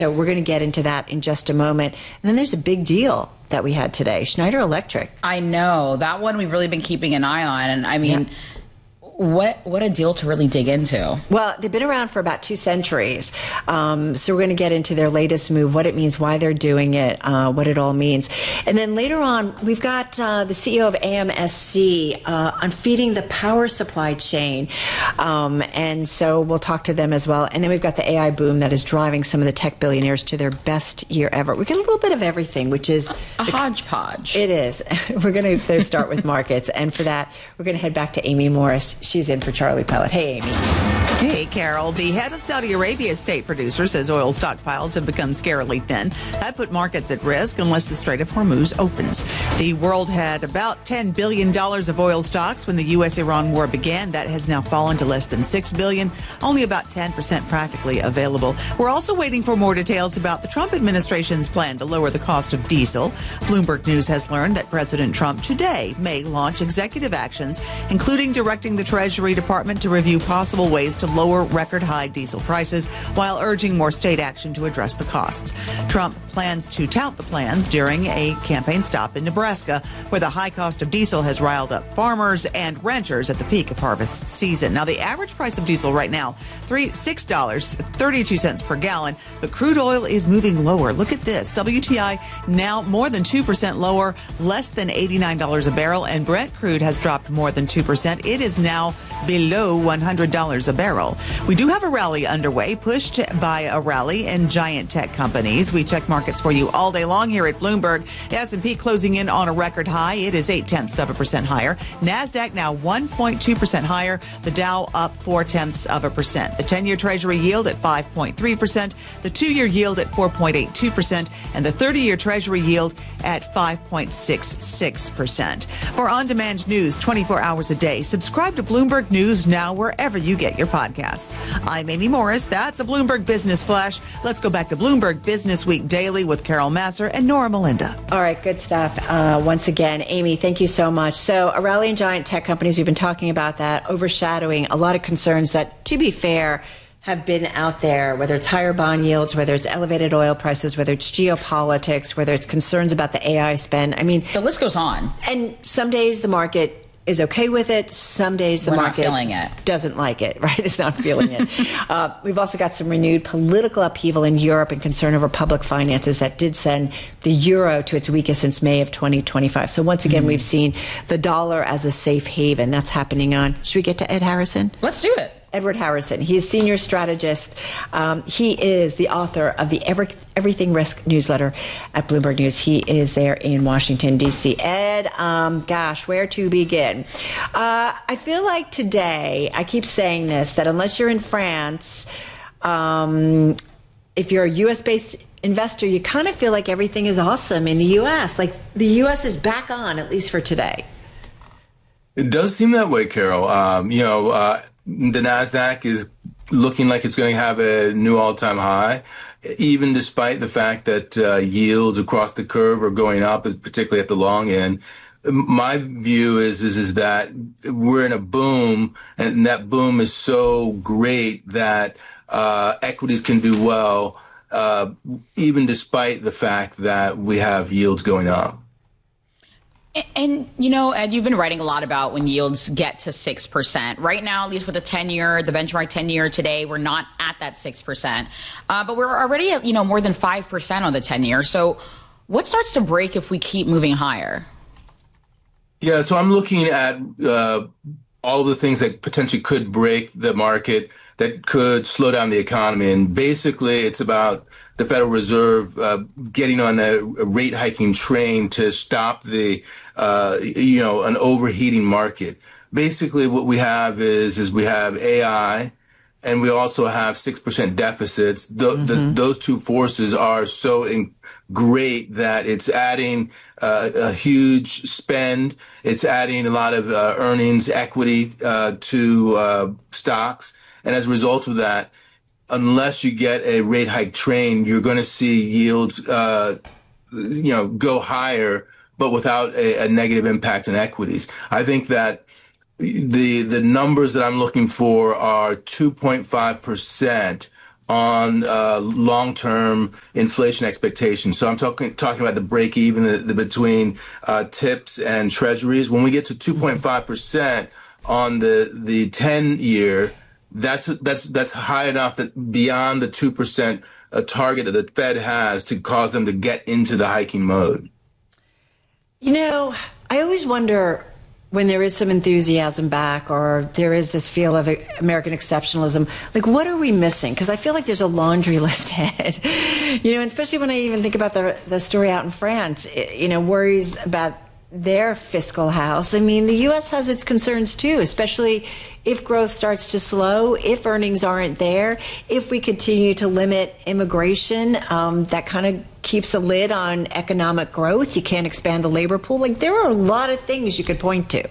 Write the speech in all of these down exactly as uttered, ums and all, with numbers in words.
So we're going to get into that in just a moment. And then there's a big deal that we had today, Schneider Electric. I know. That one we've really been keeping an eye on. And I mean, yeah. What what a deal to really dig into. Well, they've been around for about two centuries. Um, so we're going to get into their latest move, what it means, why they're doing it, uh, what it all means. And then later on, we've got uh, the C E O of A M S C uh, on feeding the power supply chain. Um, and so we'll talk to them as well. And then we've got the A I boom that is driving some of the tech billionaires to their best year ever. We got a little bit of everything, which is a the, hodgepodge. It is. We're going to start with markets. And for that, we're going to head back to Amy Morris. She's in for Charlie Pellet. Hey, Amy. Hey, Carol. The head of Saudi Arabia state producer says oil stockpiles have become scarily thin. That put markets at risk unless the Strait of Hormuz opens. The world had about ten billion dollars of oil stocks when the U S Iran war began. That has now fallen to less than six billion dollars, only about ten percent practically available. We're also waiting for more details about the Trump administration's plan to lower the cost of diesel. Bloomberg News has learned that President Trump today may launch executive actions, including directing the Treasury Department to review possible ways to lower record-high diesel prices while urging more state action to address the costs. Trump plans to tout the plans during a campaign stop in Nebraska, where the high cost of diesel has riled up farmers and ranchers at the peak of harvest season. Now, the average price of diesel right now, three six dollars and thirty-two cents per gallon, but crude oil is moving lower. Look at this. W T I now more than two percent lower, less than eighty-nine dollars a barrel, and Brent crude has dropped more than two percent. It is now below one hundred dollars a barrel. We do have a rally underway, pushed by a rally in giant tech companies. We check markets for you all day long here at Bloomberg. S and P closing in on a record high. It is eight tenths of a percent higher. NASDAQ now one point two percent higher. The Dow up four tenths of a percent. The ten-year Treasury yield at five point three percent. The two-year yield at four point eight two percent. And the thirty-year Treasury yield at five point six six percent. For on-demand news twenty-four hours a day, subscribe to Bloomberg News now wherever you get your podcasts. I'm Amy Morris. That's a Bloomberg Business Flash. Let's go back to Bloomberg Business Week Daily with Carol Masser and Nora Melinda. All right, good stuff. Uh, once again, Amy, thank you so much. So a rally in giant tech companies, we've been talking about that, overshadowing a lot of concerns that, to be fair, have been out there, whether it's higher bond yields, whether it's elevated oil prices, whether it's geopolitics, whether it's concerns about the A I spend. I mean, the list goes on. And some days the market is okay with it. Some days the We're market not feeling it. Doesn't like it, right? It's not feeling it. uh, we've also got some renewed political upheaval in Europe and concern over public finances that did send the euro to its weakest since May of twenty twenty-five. So once again, mm. we've seen the dollar as a safe haven. That's happening on. Should we get to Ed Harrison? Let's do it. Edward Harrison. He's senior strategist. Um, he is the author of the Every, Everything Risk newsletter at Bloomberg News. He is there in Washington, D C. Ed, um, gosh, where to begin? Uh, I feel like today, I keep saying this, that unless you're in France, um, if you're a U S-based investor, you kind of feel like everything is awesome in the U S. Like the U S is back on, at least for today. It does seem that way, Carol. Um, you know, uh, the NASDAQ is looking like it's going to have a new all-time high, even despite the fact that uh, yields across the curve are going up, particularly at the long end. My view is, is, is that we're in a boom, and that boom is so great that uh, equities can do well, uh, even despite the fact that we have yields going up. And, you know, Ed, you've been writing a lot about when yields get to six percent. Right now, at least with the ten-year, the benchmark ten-year today, we're not at that six percent. Uh, but we're already at, you know, more than five percent on the ten-year. So what starts to break if we keep moving higher? Yeah, so I'm looking at uh, all of the things that potentially could break the market, that could slow down the economy. And basically, it's about the Federal Reserve uh, getting on a, a rate hiking train to stop the, uh, you know, an overheating market. Basically, what we have is, is we have A I, and we also have six percent deficits. The, mm-hmm. the, those two forces are so in, great that it's adding uh, a huge spend. It's adding a lot of uh, earnings equity uh, to uh, stocks. And as a result of that, unless you get a rate hike train, you're going to see yields, uh, you know, go higher, but without a, a negative impact on equities. I think that the the numbers that I'm looking for are two point five percent on uh, long-term inflation expectations. So I'm talking talking about the break-even the, the, between uh, tips and treasuries. When we get to two point five percent on the the ten-year, that's that's that's high enough that beyond the two percent uh, target that the Fed has to cause them to get into the hiking mode. You know, I always wonder, when there is some enthusiasm back or there is this feel of American exceptionalism, like, what are we missing? Because I feel like there's a laundry list ahead, you know, especially when I even think about the the story out in France, you know, worries about their fiscal house. I mean, the U S has its concerns too, especially if growth starts to slow, if earnings aren't there, if we continue to limit immigration, um, that kind of keeps a lid on economic growth. You can't expand the labor pool. Like, there are a lot of things you could point to.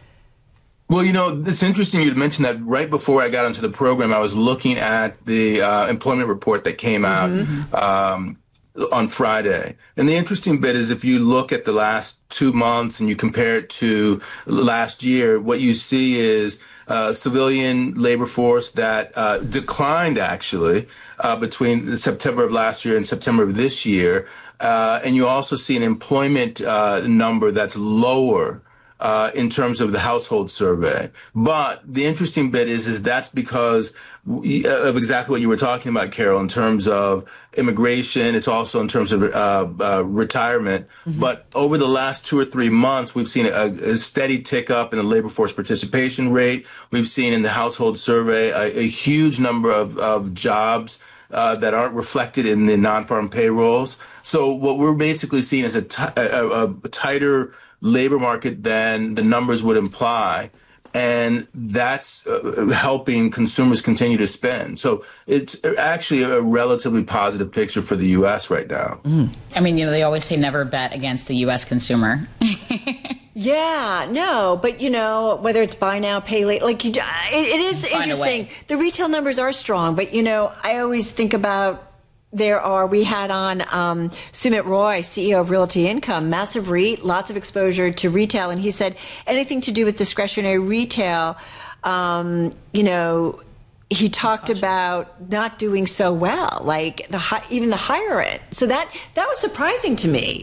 Well, you know, it's interesting you mentioned that. Right before I got onto the program, I was looking at the uh, employment report that came out mm-hmm. um, on Friday. And the interesting bit is, if you look at the last two months and you compare it to last year, what you see is uh, civilian labor force that uh, declined, actually, uh, between September of last year and September of this year. Uh, and you also see an employment uh, number that's lower Uh, in terms of the household survey. But the interesting bit is, is that's because we, uh, of exactly what you were talking about, Carol, in terms of immigration. It's also in terms of uh, uh, retirement. Mm-hmm. But over the last two or three months, we've seen a, a steady tick up in the labor force participation rate. We've seen in the household survey a, a huge number of, of jobs uh, that aren't reflected in the non-farm payrolls. So what we're basically seeing is a, t- a, a tighter labor market than the numbers would imply, and that's uh, helping consumers continue to spend. So it's actually a relatively positive picture for the U S right now. Mm. I mean, you know, they always say never bet against the U S consumer. Yeah, no, but you know, whether it's buy now, pay later, like you, it, it is interesting. The retail numbers are strong, but you know, I always think about, there are, we had on um, Sumit Roy, C E O of Realty Income, massive REIT, lots of exposure to retail. And he said anything to do with discretionary retail, um, you know, he talked about not doing so well, like the high, even the higher end. So that, that was surprising to me.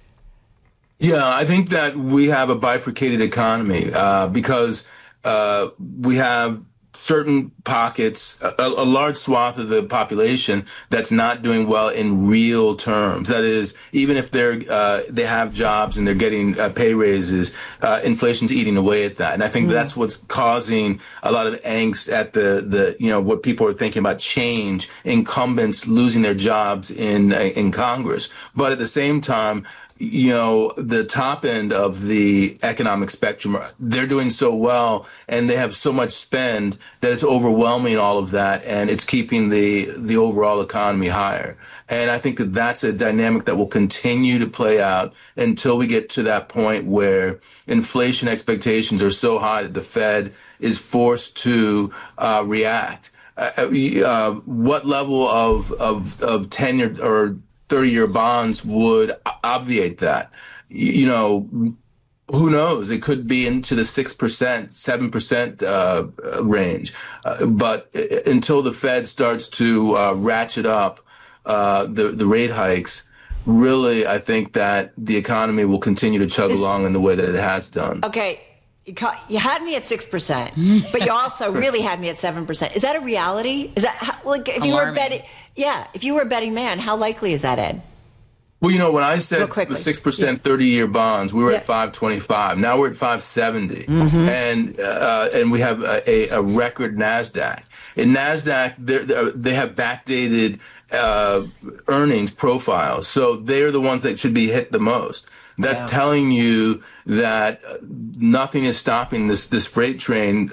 Yeah, I think that we have a bifurcated economy uh, because uh, we have certain pockets, a, a large swath of the population that's not doing well in real terms. That is, even if they're uh, they have jobs and they're getting uh, pay raises, uh, inflation's eating away at that. And I think mm. that's what's causing a lot of angst at the the you know what people are thinking about change, incumbents losing their jobs in in Congress. But at the same time, you know, the top end of the economic spectrum, they're doing so well and they have so much spend that it's overwhelming all of that, and it's keeping the the overall economy higher. And I think that that's a dynamic that will continue to play out until we get to that point where inflation expectations are so high that the Fed is forced to uh, react. Uh, uh, what level of of of tenure or thirty-year bonds would obviate that? You know, who knows? It could be into the six percent, seven percent uh, range. Uh, but until the Fed starts to uh, ratchet up uh, the, the rate hikes, really, I think that the economy will continue to chug Is, along in the way that it has done. Okay. You, ca- you had me at six percent, but you also really had me at seven percent. Is that a reality? Is that how, like if you Alarming. were betting? Yeah, if you were a betting man, how likely is that, Ed? Well, you know, when I said the six percent yeah. thirty-year bonds, we were yeah. at five twenty-five. Now we're at five seventy, mm-hmm. and uh, and we have a, a record NASDAQ. In NASDAQ, they're, they have backdated uh, earnings profiles, so they're the ones that should be hit the most. That's yeah. telling you that nothing is stopping this this freight train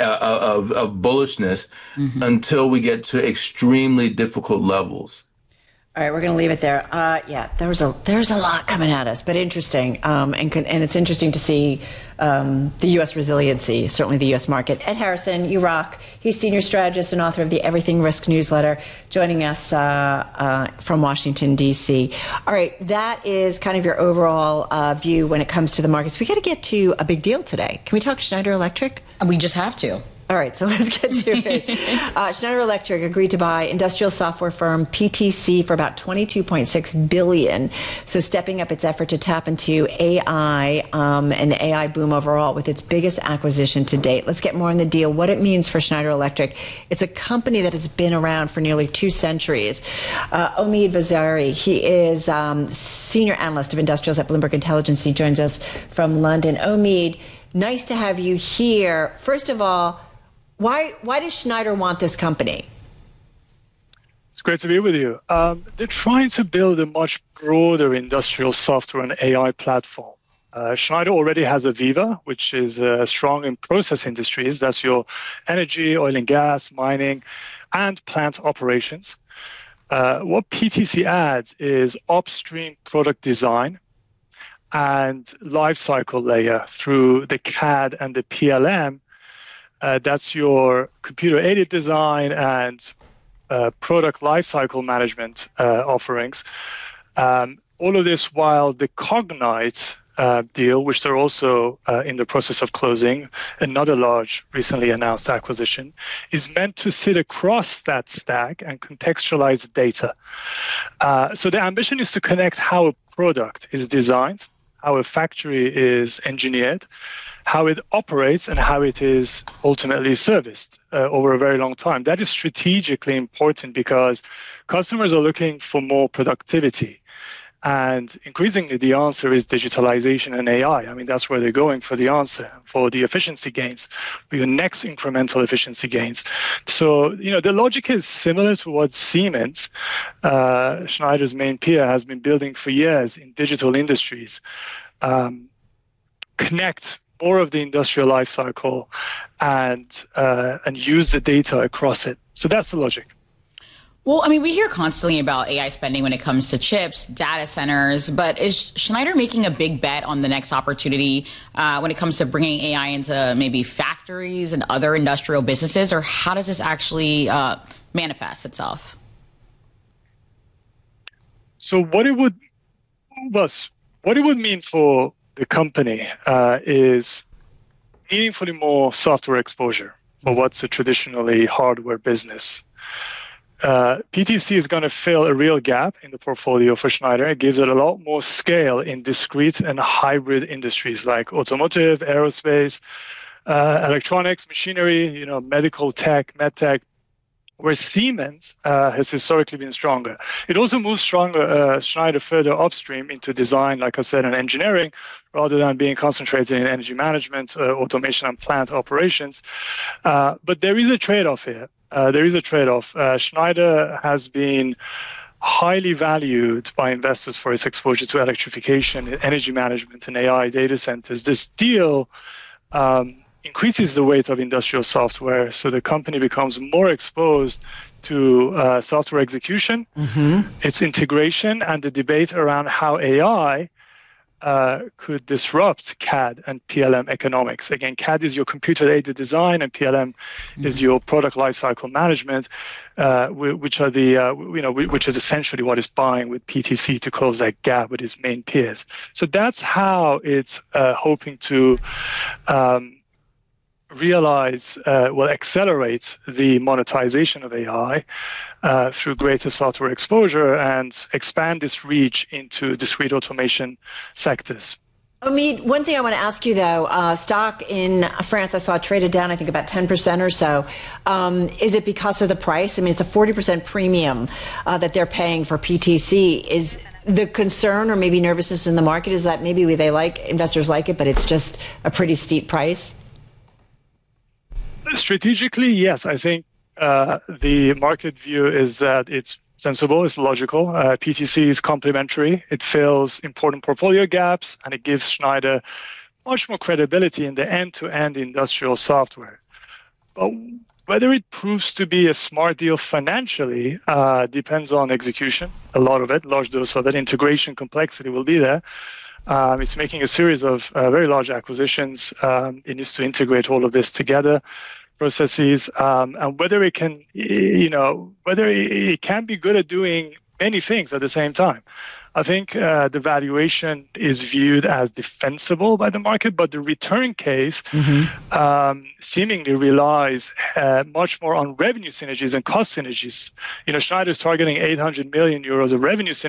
of of bullishness mm-hmm. until we get to extremely difficult levels. All right, we're going to leave it there. Uh, yeah, there was a there's a lot coming at us, but interesting, um, and and it's interesting to see um, the U S resiliency, certainly the U S market. Ed Harrison, you rock. He's senior strategist and author of the Everything Risk newsletter, joining us uh, uh, from Washington D C. All right, that is kind of your overall uh, view when it comes to the markets. We got to get to a big deal today. Can we talk Schneider Electric? We just have to. All right, so let's get to it. Uh, Schneider Electric agreed to buy industrial software firm P T C for about twenty-two point six billion dollars, so stepping up its effort to tap into A I um, and the A I boom overall with its biggest acquisition to date. Let's get more on the deal, what it means for Schneider Electric. It's a company that has been around for nearly two centuries. Uh, Omid Vaziri, he is um, senior analyst of industrials at Bloomberg Intelligence. He joins us from London. Omid, nice to have you here. First of all, Why why does Schneider want this company? It's great to be with you. Um, they're trying to build a much broader industrial software and A I platform. Uh, Schneider already has AVEVA, which is uh, strong in process industries. That's your energy, oil and gas, mining, and plant operations. Uh, what P T C adds is upstream product design and lifecycle layer through the C A D and the P L M. Uh, that's your computer-aided design and uh, product lifecycle management uh, offerings. Um, all of this while the Cognite uh, deal, which they're also uh, in the process of closing, another large recently announced acquisition, is meant to sit across that stack and contextualize data. Uh, so the ambition is to connect how a product is designed, how a factory is engineered, how it operates, and how it is ultimately serviced uh, over a very long time. That is strategically important because customers are looking for more productivity. And increasingly, the answer is digitalization and A I. I mean, that's where they're going for the answer, for the efficiency gains, for your next incremental efficiency gains. So, you know, the logic is similar to what Siemens, uh, Schneider's main peer, has been building for years in digital industries. Um, connect more of the industrial life cycle and uh, and use the data across it. So that's the logic. Well, I mean, we hear constantly about A I spending when it comes to chips, data centers, but is Schneider making a big bet on the next opportunity uh, when it comes to bringing A I into maybe factories and other industrial businesses, or how does this actually uh, manifest itself? So what it would, well, what it would mean for the company uh, is meaningfully more software exposure for what's a traditionally hardware business. Uh, P T C is going to fill a real gap in the portfolio for Schneider. It gives it a lot more scale in discrete and hybrid industries like automotive, aerospace, uh, electronics, machinery, you know, medical tech, med tech, where Siemens uh, has historically been stronger. It also moves stronger, uh, Schneider further upstream into design, like I said, and engineering, rather than being concentrated in energy management, uh, automation, and plant operations. Uh, but there is a trade-off here. Uh, there is a trade-off. Uh, Schneider has been highly valued by investors for its exposure to electrification, energy management, and A I data centers. This deal um, increases the weight of industrial software, so the company becomes more exposed to uh, software execution, mm-hmm. its integration, and the debate around how A I uh, could disrupt C A D and P L M economics. Again, C A D is your computer-aided design, and P L M mm-hmm. is your product lifecycle management, uh, which are the uh, you know which is essentially what it's buying with P T C to close that gap with its main peers. So that's how it's uh, hoping to. Um, realize, uh, will accelerate the monetization of A I uh, through greater software exposure and expand this reach into discrete automation sectors. Omid, one thing I want to ask you, though, uh, stock in France, I saw traded down, I think, about ten percent or so. Um, is it because of the price? I mean, it's a forty percent premium uh, that they're paying for P T C. Is the concern or maybe nervousness in the market is that maybe they like, investors like it, but it's just a pretty steep price? Strategically, yes. I think uh, the market view is that it's sensible, it's logical. Uh, P T C is complementary. It fills important portfolio gaps, and it gives Schneider much more credibility in the end-to-end industrial software. But whether it proves to be a smart deal financially uh, depends on execution. A lot of it, large dose of it, integration complexity will be there. Um, it's making a series of uh, very large acquisitions. Um, it needs to integrate all of this together, processes, um, and whether it can, you know, whether it can be good at doing many things at the same time. I think uh, the valuation is viewed as defensible by the market, but the return case mm-hmm. um, seemingly relies uh, much more on revenue synergies and cost synergies. You know, Schneider is targeting eight hundred million euros of revenue synergies